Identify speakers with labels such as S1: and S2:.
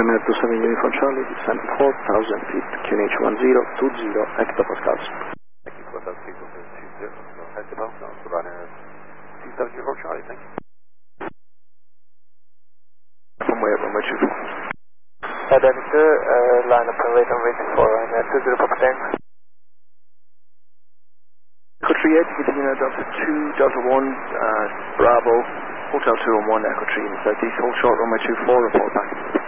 S1: Ryanair 27 Uniform Charlie, descend 4,000 feet, QNH 1020 hectopascals.
S2: Thank you, 4,000 feet, 20, hectopascals, Ryanair 27 Uniform Charlie, thank you.
S1: Runway 24.
S3: Director, line up and wait on waiting for Ryanair 20 Papa Tango.
S1: Echo 38, continuing Delta 2, Delta 1, Bravo, Hotel 2 and 1, Echo 3 in the southeast, hold short, runway 24, report back.